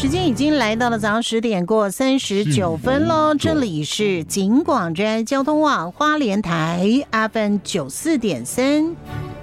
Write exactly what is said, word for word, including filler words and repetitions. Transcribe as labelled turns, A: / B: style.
A: 时间已经来到了早上十点过三十九分喽，这里是景广专交通网花莲台 F M 九四点三。